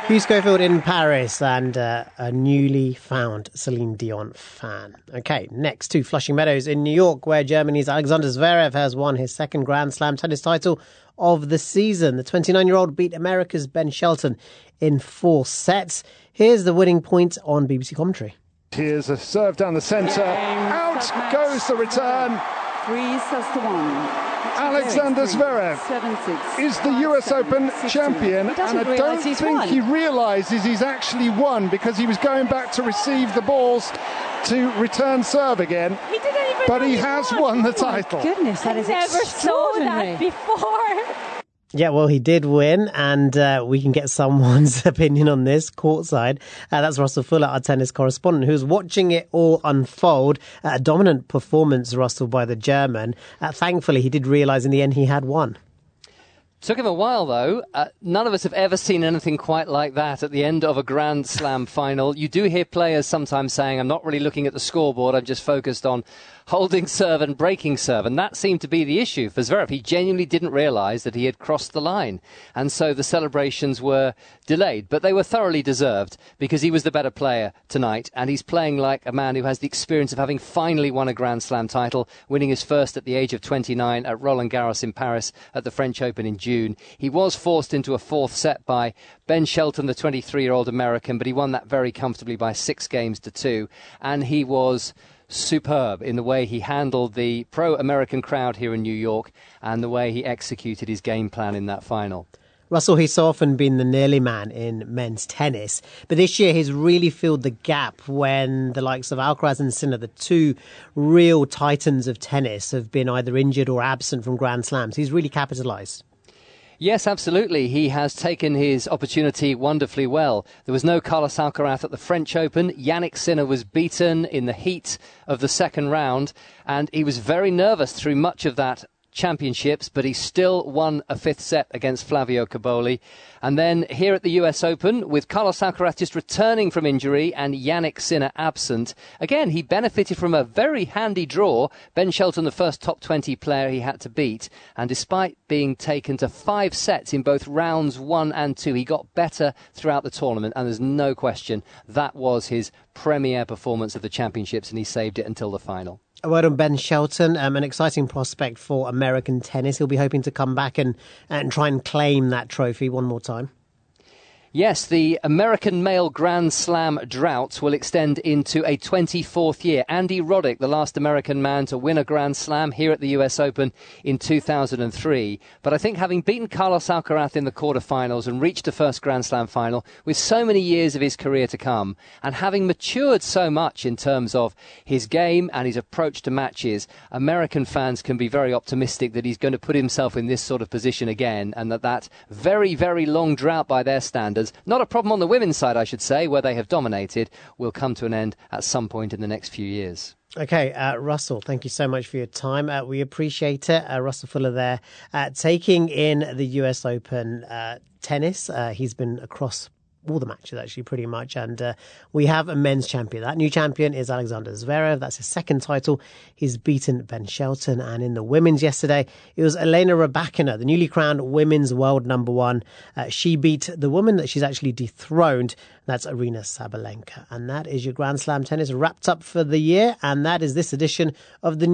Hugh Schofield in Paris and a newly found Celine Dion fan. Okay, next to Flushing Meadows in New York, where Germany's Alexander Zverev has won his second Grand Slam tennis title of the season. The 29-year-old beat America's Ben Shelton in 4 sets. Here's the winning point on BBC commentary. Here's a serve down the centre. Out goes the return. 3-1. Alexander Zverev is the US Open champion, and I don't think he realises he's actually won because he was going back to receive the balls to return serve again. But he has won the title. Goodness, that is extraordinary. Never saw that before. Yeah, well, he did win, and we can get someone's opinion on this courtside. That's Russell Fuller, our tennis correspondent, who's watching it all unfold. A dominant performance, Russell, by the German. Thankfully, he did realise in the end he had won. Took him a while, though. None of us have ever seen anything quite like that at the end of a Grand Slam final. You do hear players sometimes saying, I'm not really looking at the scoreboard, I'm just focused on holding serve and breaking serve. And that seemed to be the issue for Zverev. He genuinely didn't realise that he had crossed the line. And so the celebrations were delayed. But they were thoroughly deserved because he was the better player tonight. And he's playing like a man who has the experience of having finally won a Grand Slam title, winning his first at the age of 29 at Roland Garros in Paris at the French Open in June. He was forced into a 4th set by Ben Shelton, the 23-year-old American, but he won that very comfortably by 6-2. And he was superb in the way he handled the pro-American crowd here in New York and the way he executed his game plan in that final. Russell, he's so often been the nearly man in men's tennis, but this year he's really filled the gap when the likes of Alcaraz and Sinner, the two real titans of tennis, have been either injured or absent from Grand Slams. He's really capitalised. Yes, absolutely. He has taken his opportunity wonderfully well. There was no Carlos Alcaraz at the French Open. Yannick Sinner was beaten in the heat of the second round, and he was very nervous through much of that championships, but he still won a 5th set against Flavio Cobolli. And then here at the US Open, with Carlos Alcaraz just returning from injury and Yannick Sinner absent, again, he benefited from a very handy draw. Ben Shelton, the first top 20 player he had to beat, and despite being taken to 5 sets in both rounds 1 and 2, he got better throughout the tournament, and there's no question that was his premier performance of the championships, and he saved it until the final. A word on Ben Shelton, an exciting prospect for American tennis. He'll be hoping to come back and try and claim that trophy one more time. Yes, the American male Grand Slam drought will extend into a 24th year. Andy Roddick, the last American man to win a Grand Slam here at the US Open in 2003. But I think having beaten Carlos Alcaraz in the quarterfinals and reached a first Grand Slam final with so many years of his career to come, and having matured so much in terms of his game and his approach to matches, American fans can be very optimistic that he's going to put himself in this sort of position again, and that very, very long drought by their standards, not a problem on the women's side, I should say, where they have dominated, will come to an end at some point in the next few years. Okay, Russell, thank you so much for your time. We appreciate it. Russell Fuller there taking in the US Open tennis. He's been across all the matches, actually, pretty much. And we have a men's champion. That new champion is Alexander Zverev. That's his second title. He's beaten Ben Shelton. And in the women's yesterday, it was Elena Rybakina, the newly crowned women's world number 1. She beat the woman that she's actually dethroned. That's Aryna Sabalenka. And that is your Grand Slam tennis wrapped up for the year. And that is this edition of the